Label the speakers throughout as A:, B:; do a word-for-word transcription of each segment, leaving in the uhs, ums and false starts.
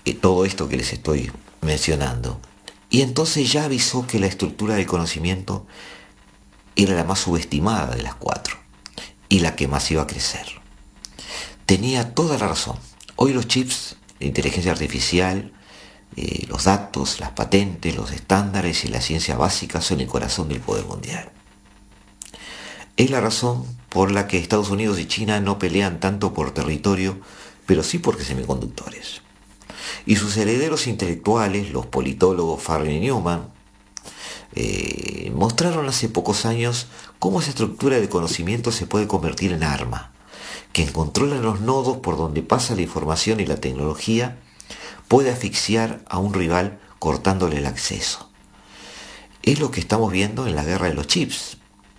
A: eh, todo esto que les estoy mencionando. Y entonces ya avisó que la estructura del conocimiento era la más subestimada de las cuatro y la que más iba a crecer. Tenía toda la razón. Hoy los chips, la inteligencia artificial, eh, los datos, las patentes, los estándares y la ciencia básica son el corazón del poder mundial. Es la razón por la que Estados Unidos y China no pelean tanto por territorio, pero sí por semiconductores. Y sus herederos intelectuales, los politólogos Farrell y Newman, eh, mostraron hace pocos años cómo esa estructura de conocimiento se puede convertir en arma, que controla los nodos por donde pasa la información, y la tecnología puede asfixiar a un rival cortándole el acceso. Es lo que estamos viendo en la guerra de los chips.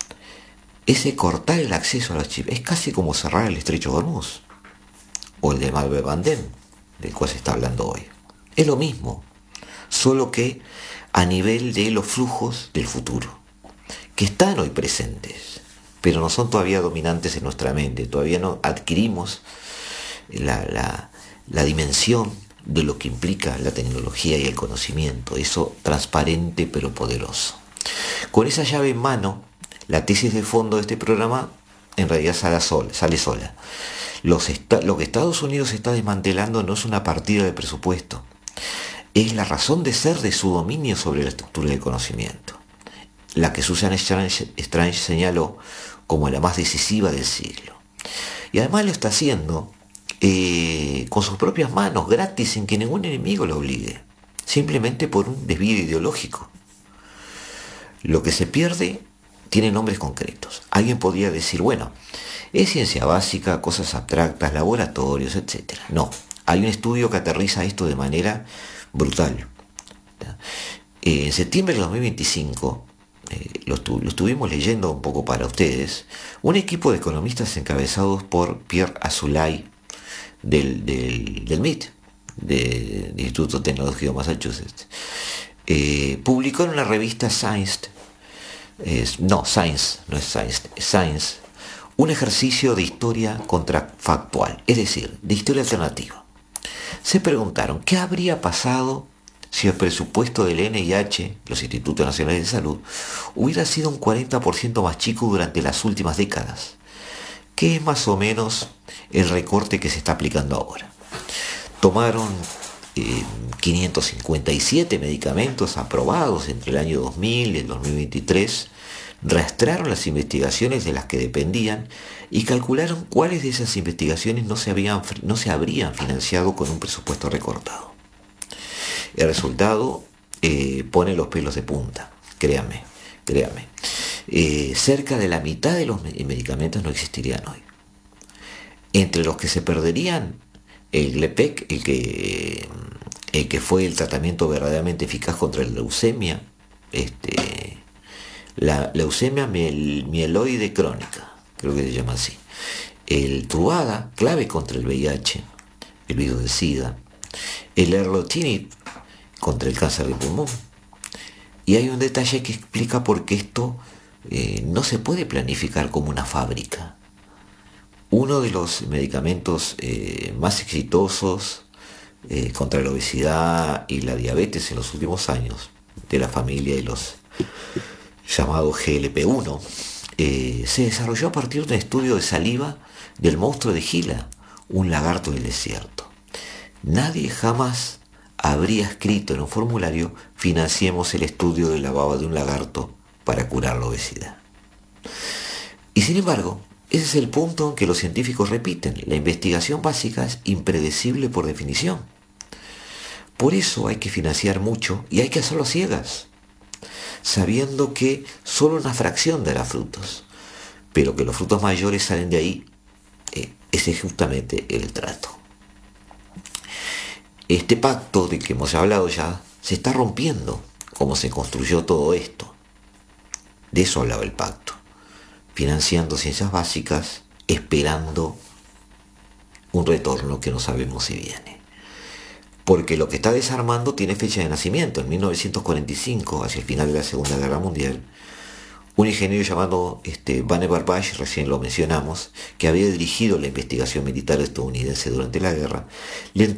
A: Ese cortar el acceso a los chips es casi como cerrar el estrecho de Hormuz o el de Bab el-Mandeb, del cual se está hablando hoy. Es lo mismo, solo que a nivel de los flujos del futuro, que están hoy presentes, pero no son todavía dominantes en nuestra mente. Todavía no adquirimos la, la, la dimensión de lo que implica la tecnología y el conocimiento, eso transparente pero poderoso. Con esa llave en mano, la tesis de fondo de este programa en realidad sale sola. Sale sola. Los esta, lo que Estados Unidos está desmantelando no es una partida de presupuesto, es la razón de ser de su dominio sobre la estructura del conocimiento, la que Susan Strange, Strange señaló como la más decisiva del siglo. Y además lo está haciendo eh, con sus propias manos, gratis, sin que ningún enemigo lo obligue, simplemente por un desvío ideológico. Lo que se pierde tiene nombres concretos. Alguien podría decir, bueno, es ciencia básica, cosas abstractas, laboratorios, etcétera. No, hay un estudio que aterriza esto de manera brutal. En septiembre de dos mil veinticinco, eh, lo, estu lo estuvimos leyendo un poco para ustedes, un equipo de economistas encabezados por Pierre Azoulay del, del, del M I T, del Instituto Tecnológico de Massachusetts, eh, publicó en una revista Science, eh, no, Science, no es Science, es Science, un ejercicio de historia contrafactual, es decir, de historia alternativa. Se preguntaron qué habría pasado si el presupuesto del N I H, los Institutos Nacionales de Salud, hubiera sido un cuarenta por ciento más chico durante las últimas décadas, que es más o menos el recorte que se está aplicando ahora. Tomaron eh, quinientos cincuenta y siete medicamentos aprobados entre el año dos mil y el dos mil veintitrés, rastrearon las investigaciones de las que dependían y calcularon cuáles de esas investigaciones no se, habían, no se habrían financiado con un presupuesto recortado. El resultado eh, pone los pelos de punta, créanme, créanme. Eh, cerca de la mitad de los medicamentos no existirían hoy. Entre los que se perderían, el Glepec, el que, el que fue el tratamiento verdaderamente eficaz contra la leucemia, este, la leucemia miel, mieloide crónica, creo que se llama así, el Truvada, clave contra el V I H, el virus del SIDA, el Erlotinib contra el cáncer de pulmón. Y hay un detalle que explica por qué esto eh, no se puede planificar como una fábrica. Uno de los medicamentos eh, más exitosos eh, contra la obesidad y la diabetes en los últimos años, de la familia de los llamados G L P uno, eh, se desarrolló a partir de un estudio de saliva del monstruo de Gila, un lagarto del desierto. Nadie jamás habría escrito en un formulario: financiemos el estudio de la baba de un lagarto para curar la obesidad. Y sin embargo, ese es el punto en que los científicos repiten: la investigación básica es impredecible por definición. Por eso hay que financiar mucho y hay que hacerlo a ciegas, sabiendo que solo una fracción dará frutos, pero que los frutos mayores salen de ahí. Eh, ese es justamente el trato. Este pacto de que hemos hablado ya se está rompiendo, como se construyó todo esto. De eso hablaba el pacto: financiando ciencias básicas, esperando un retorno que no sabemos si viene. Porque lo que está desarmando tiene fecha de nacimiento. En mil novecientos cuarenta y cinco, hacia el final de la Segunda Guerra Mundial, un ingeniero llamado este, Vannevar Bush, recién lo mencionamos, que había dirigido la investigación militar estadounidense durante la guerra, le